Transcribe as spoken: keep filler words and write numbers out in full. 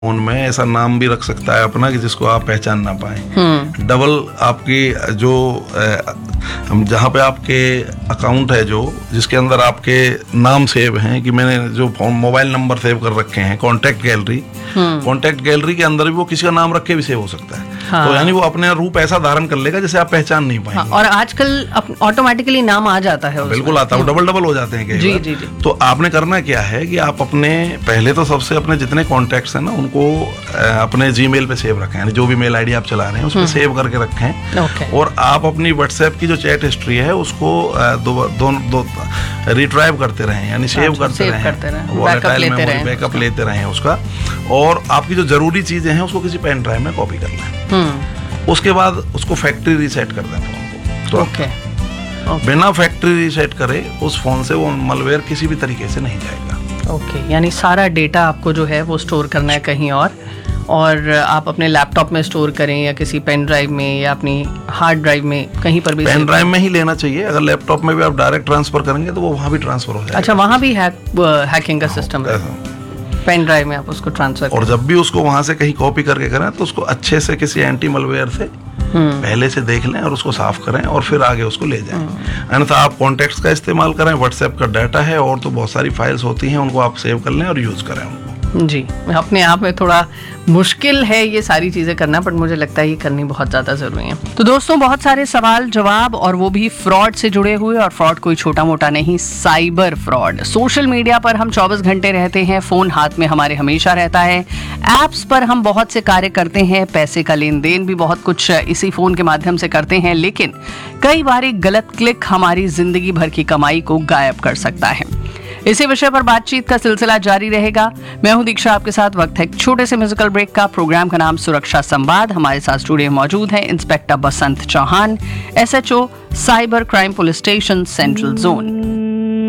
Phone में ऐसा नाम भी रख सकता है अपना कि जिसको आप पहचान ना पाए। डबल आपकी जो हम जहाँ पे आपके अकाउंट है जो जिसके अंदर आपके नाम सेव हैं, कि मैंने जो फोन मोबाइल नंबर सेव कर रखे हैं, कॉन्टैक्ट गैलरी, कॉन्टैक्ट गैलरी के अंदर भी वो किसी का नाम रख के भी सेव हो सकता है। हाँ। तो यानी वो अपने रूप ऐसा धारण कर लेगा जैसे आप पहचान नहीं पाएंगे। हाँ, और आजकल ऑटोमेटिकली नाम आ जाता है। बिल्कुल आता है, डबल डबल हो जाते हैं जी, जी, जी। तो आपने करना क्या है कि आप अपने पहले तो सबसे अपने जितने कॉन्टैक्ट्स हैं ना उनको अपने जीमेल पे सेव रखें, यानी जो भी मेल आईडी आप चला रहे हैं उस पर सेव करके रखें। और आप अपनी व्हाट्सएप की जो चैट हिस्ट्री है उसको दो दो, दो रिट्राइव करते रहें, यानी सेव करते रहें, बैकअप लेते रहें उसका। और आपकी जो जरूरी चीजें हैं उसको किसी पेन ड्राइव में कॉपी कर लें। उसके बाद उसको फैक्ट्री रीसेट कर दें फोन को। तो okay. Okay. बिना फैक्ट्री रीसेट करे उस फोन से वो मलवेयर किसी भी तरीके से नहीं जाएगा। Okay okay. यानी सारा डेटा आपको जो है वो स्टोर करना है कहीं और और आप अपने लैपटॉप में स्टोर करें या किसी पेन ड्राइव में या अपनी हार्ड ड्राइव में, कहीं पर भी। पेन ड्राइव में ही लेना चाहिए। अगर लैपटॉप में भी आप डायरेक्ट ट्रांसफर करेंगे तो वो वहाँ भी ट्रांसफर हो जाएगा। अच्छा, वहाँ भी हैक हैकिंग का सिस्टम है, पेन ड्राइव में आप उसको ट्रांसफर। और जब भी उसको वहां से कहीं कॉपी करके करें तो उसको अच्छे से किसी एंटी मलवेयर से पहले से देख लें और उसको साफ करें और फिर आगे उसको ले जाएं। अन्यथा आप कॉन्टैक्ट्स का इस्तेमाल करें, व्हाट्सएप का डाटा है और तो बहुत सारी फाइल्स होती हैं, उनको आप सेव कर लें और यूज करें उनको। जी, अपने आप में थोड़ा मुश्किल है ये सारी चीजें करना, बट मुझे लगता है ये करनी बहुत ज्यादा जरूरी है। तो दोस्तों, बहुत सारे सवाल जवाब और वो भी फ्रॉड से जुड़े हुए, और फ्रॉड कोई छोटा मोटा नहीं, साइबर फ्रॉड। सोशल मीडिया पर हम चौबीस घंटे रहते हैं, फोन हाथ में हमारे हमेशा रहता है, एप्स पर हम बहुत से कार्य करते हैं, पैसे का लेन देन भी बहुत कुछ इसी फोन के माध्यम से करते हैं, लेकिन कई बार एक गलत क्लिक हमारी जिंदगी भर की कमाई को गायब कर सकता है। इसी विषय पर बातचीत का सिलसिला जारी रहेगा। मैं हूं दीक्षा, आपके साथ। वक्त है एक छोटे से म्यूजिकल ब्रेक का। प्रोग्राम का नाम सुरक्षा संवाद। हमारे साथ स्टूडियो में मौजूद है इंस्पेक्टर बसंत Chauhan, SHO cyber crime police station central zone.